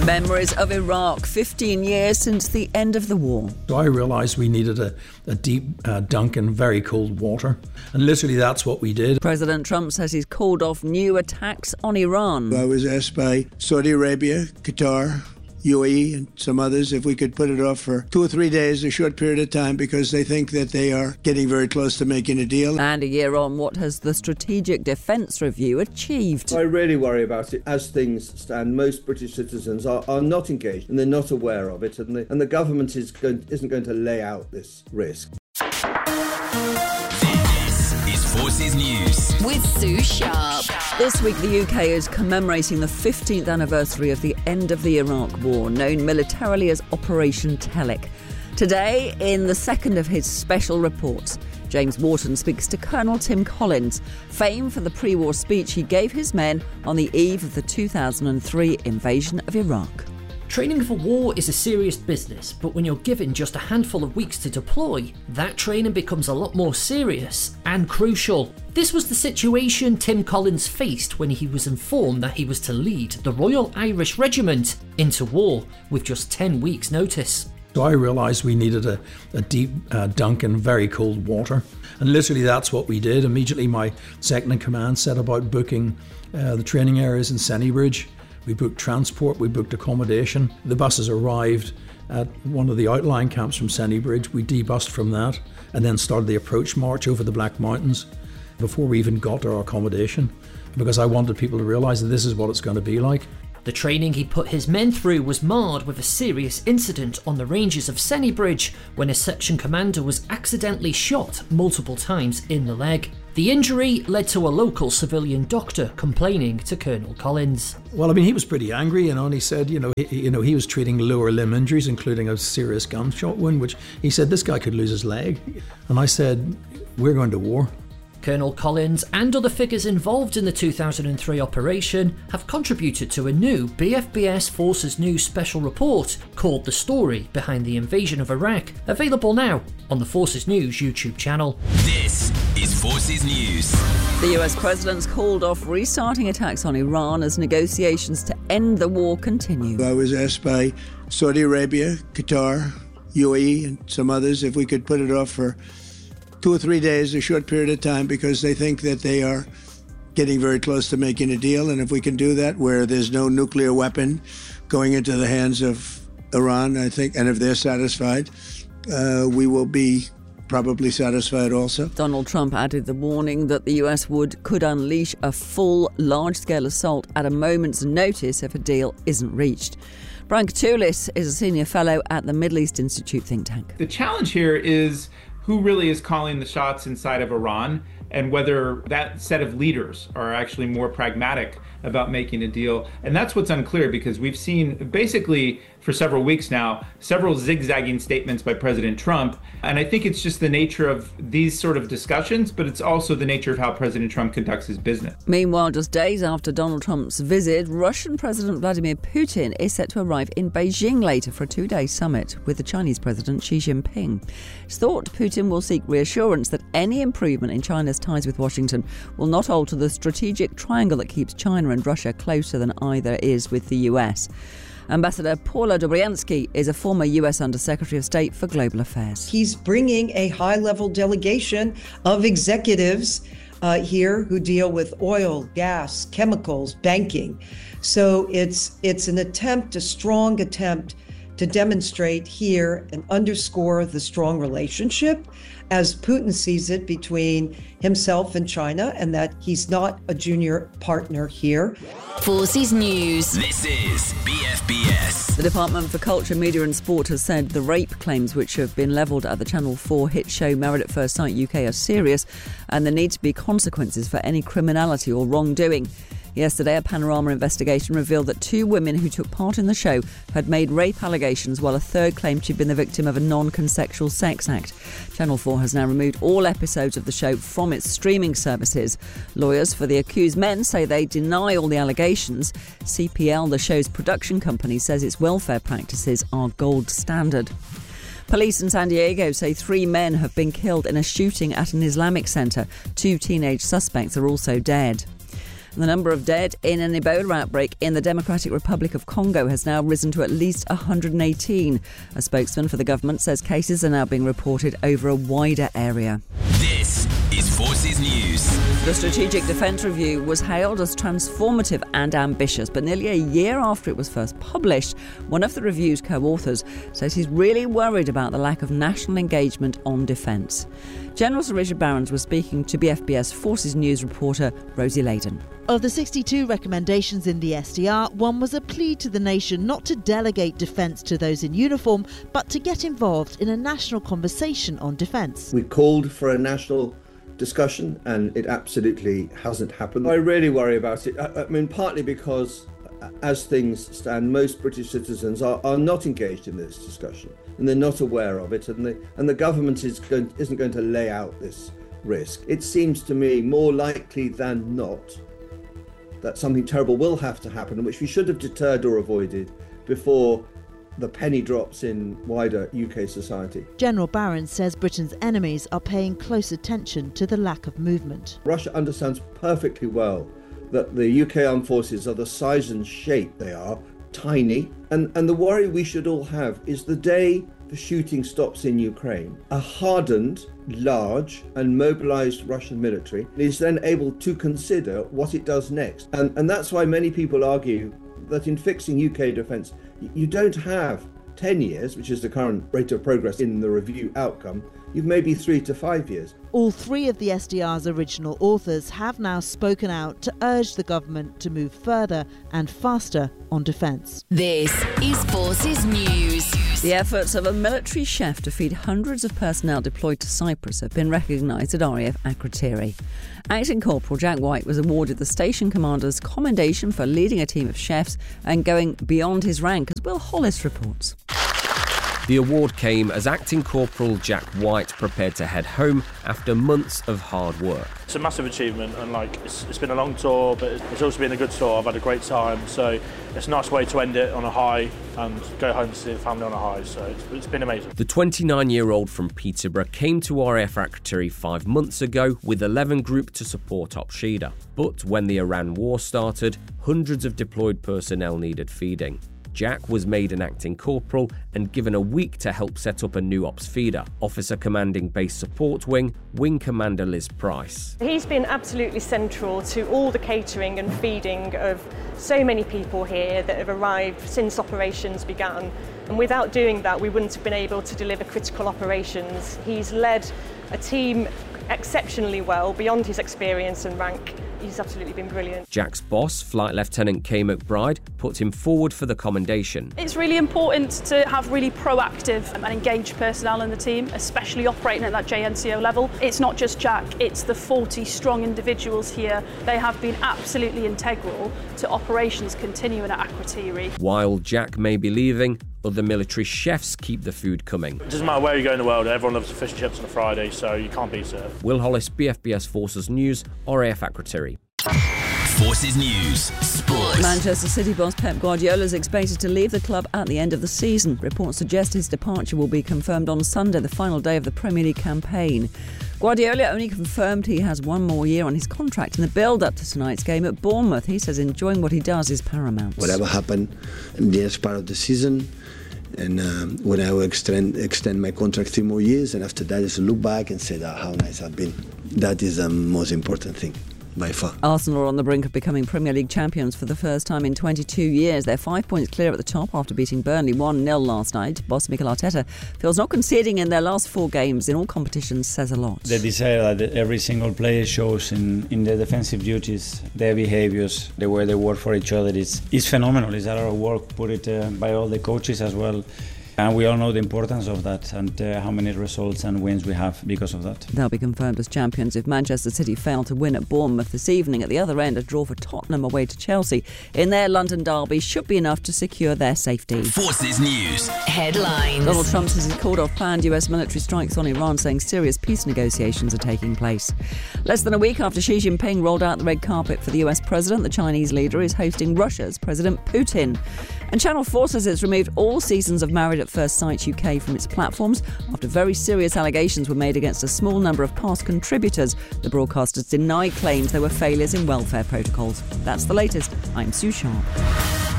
Memories of Iraq, 15 years since the end of the war. So I realised we needed a deep dunk in very cold water. And literally that's what we did. President Trump says he's called off new attacks on Iran. I was asked by Saudi Arabia, Qatar, UAE and some others if we could put it off for 2 or 3 days, a short period of time, because they think that they are getting very close to making a deal. And a year on, what has the Strategic Defence Review achieved? I really worry about it. As things stand, most British citizens are not engaged and they're not aware of it, and the government isn't going to lay out this risk. Forces News with Sue Sharp. This week the UK is commemorating the 15th anniversary of the end of the Iraq War, known militarily as Operation Telic. Today, in the second of his special reports, James Wharton speaks to Colonel Tim Collins, famed for the pre-war speech he gave his men on the eve of the 2003 invasion of Iraq. Training for war is a serious business, but when you're given just a handful of weeks to deploy, that training becomes a lot more serious and crucial. This was the situation Tim Collins faced when he was informed that he was to lead the Royal Irish Regiment into war with just 10 weeks' notice. So I realised we needed a deep dunk in very cold water. And literally that's what we did. Immediately my second in command set about booking the training areas in Sennybridge. We booked transport, we booked accommodation. The buses arrived at one of the outlying camps from Sennybridge. We debussed from that and then started the approach march over the Black Mountains before we even got to our accommodation, because I wanted people to realise that this is what it's going to be like. The training he put his men through was marred with a serious incident on the ranges of Sennybridge when a section commander was accidentally shot multiple times in the leg. The injury led to a local civilian doctor complaining to Colonel Collins. Well, I mean, he was pretty angry, and he said, he was treating lower limb injuries, including a serious gunshot wound, which he said this guy could lose his leg. And I said, we're going to war. Colonel Collins and other figures involved in the 2003 operation have contributed to a new BFBS Forces News special report called The Story Behind the Invasion of Iraq, available now on the Forces News YouTube channel. This is Forces News. The US president's called off restarting attacks on Iran as negotiations to end the war continue. I was asked by Saudi Arabia, Qatar, UAE and some others if we could put it off for 2 or 3 days, a short period of time, because they think that they are getting very close to making a deal. And if we can do that, where there's no nuclear weapon going into the hands of Iran, I think, and if they're satisfied, we will be probably satisfied also. Donald Trump added the warning that the US could unleash a full, large-scale assault at a moment's notice if a deal isn't reached. Brian Katulis is a senior fellow at the Middle East Institute think tank. The challenge here is who really is calling the shots inside of Iran, and whether that set of leaders are actually more pragmatic about making a deal. And that's what's unclear, because we've seen basically for several weeks now, several zigzagging statements by President Trump. And I think it's just the nature of these sort of discussions, but it's also the nature of how President Trump conducts his business. Meanwhile, just days after Donald Trump's visit, Russian President Vladimir Putin is set to arrive in Beijing later for a 2-day summit with the Chinese President Xi Jinping. It's thought Putin will seek reassurance that any improvement in China's ties with Washington will not alter the strategic triangle that keeps China and Russia closer than either is with the US. Ambassador Paula Dobryansky is a former US Undersecretary of State for Global Affairs. He's bringing a high-level delegation of executives here who deal with oil, gas, chemicals, banking. So it's an attempt, a strong attempt to demonstrate here and underscore the strong relationship as Putin sees it between himself and China, and that he's not a junior partner here. Forces News. This is BFBS. The Department for Culture, Media and Sport has said the rape claims which have been levelled at the Channel 4 hit show Married at First Sight UK are serious, and there need to be consequences for any criminality or wrongdoing. Yesterday, a Panorama investigation revealed that 2 women who took part in the show had made rape allegations, while a third claimed she'd been the victim of a non-consensual sex act. Channel 4 has now removed all episodes of the show from its streaming services. Lawyers for the accused men say they deny all the allegations. CPL, the show's production company, says its welfare practices are gold standard. Police in San Diego say 3 men have been killed in a shooting at an Islamic centre. 2 teenage suspects are also dead. The number of dead in an Ebola outbreak in the Democratic Republic of Congo has now risen to at least 118. A spokesman for the government says cases are now being reported over a wider area. This is Forces News. The Strategic Defence Review was hailed as transformative and ambitious, but nearly a year after it was first published, one of the review's co-authors says he's really worried about the lack of national engagement on defence. General Sir Richard Barrons was speaking to BFBS Forces News reporter Rosie Layden. Of the 62 recommendations in the SDR, one was a plea to the nation not to delegate defence to those in uniform, but to get involved in a national conversation on defence. We called for a national discussion and it absolutely hasn't happened. I really worry about it. I mean, partly because as things stand, most British citizens are not engaged in this discussion and they're not aware of it, and the government isn't going to lay out this risk. It seems to me more likely than not that something terrible will have to happen, which we should have deterred or avoided before the penny drops in wider UK society. General Barrons says Britain's enemies are paying close attention to the lack of movement. Russia understands perfectly well that the UK armed forces are the size and shape they are, tiny, and the worry we should all have is the day the shooting stops in Ukraine, a hardened, large and mobilised Russian military is then able to consider what it does next. And that's why many people argue that in fixing UK defence, you don't have 10 years, which is the current rate of progress in the review outcome. You've maybe 3 to 5 years. All three of the SDR's original authors have now spoken out to urge the government to move further and faster on defence. This is Forces News. The efforts of a military chef to feed hundreds of personnel deployed to Cyprus have been recognised at RAF Akrotiri. Acting Corporal Jack White was awarded the Station Commander's Commendation for leading a team of chefs and going beyond his rank, as Will Hollis reports. The award came as Acting Corporal Jack White prepared to head home after months of hard work. It's a massive achievement, and it's been a long tour, but it's also been a good tour. I've had a great time, so it's a nice way to end it on a high and go home to see the family on a high, so it's been amazing. The 29-year-old from Peterborough came to RAF Akrotiri 5 months ago with 11 Group to support Op Shida. But when the Iran war started, hundreds of deployed personnel needed feeding. Jack was made an acting corporal and given a week to help set up a new ops feeder. Officer commanding Base Support Wing, Wing Commander Liz Price. He's been absolutely central to all the catering and feeding of so many people here that have arrived since operations began. And without doing that, we wouldn't have been able to deliver critical operations. He's led a team exceptionally well, beyond his experience and rank. He's absolutely been brilliant. Jack's boss, Flight Lieutenant Kay McBride, put him forward for the commendation. It's really important to have really proactive and engaged personnel in the team, especially operating at that JNCO level. It's not just Jack, it's the 40 strong individuals here. They have been absolutely integral to operations continuing at Akrotiri. While Jack may be leaving, other military chefs keep the food coming. It doesn't matter where you go in the world, everyone loves fish and chips on a Friday, so you can't beat it. Will Hollis, BFBS Forces News, RAF Akrotiri. Forces News Sport. Manchester City boss Pep Guardiola is expected to leave the club at the end of the season. Reports suggest his departure will be confirmed on Sunday, the final day of the Premier League campaign. Guardiola only confirmed he has one more year on his contract in the build-up to tonight's game at Bournemouth. He says enjoying what he does is paramount. Whatever happened in the next part of the season, and when I will extend my contract 3 more years, and after that is look back and say how nice I've been. That is the most important thing. By far. Arsenal are on the brink of becoming Premier League champions for the first time in 22 years. They're 5 points clear at the top after beating Burnley 1-0 last night. Boss Mikel Arteta feels not conceding in their last 4 games in all competitions says a lot. The desire that every single player shows in their defensive duties, their behaviours, the way they work for each other is phenomenal. It's a lot of work put it by all the coaches as well. And we all know the importance of that and how many results and wins we have because of that. They'll be confirmed as champions if Manchester City fail to win at Bournemouth this evening. At the other end, a draw for Tottenham away to Chelsea in their London derby should be enough to secure their safety. Forces News Headlines. Donald Trump says he's called off planned US military strikes on Iran, saying serious peace negotiations are taking place. Less than a week after Xi Jinping rolled out the red carpet for the US president, the Chinese leader is hosting Russia's President Putin. And Channel 4 says it's removed all seasons of Married at at First Sight UK from its platforms after very serious allegations were made against a small number of past contributors. The broadcasters denied claims there were failures in welfare protocols. That's the latest. I'm Sue Sharp.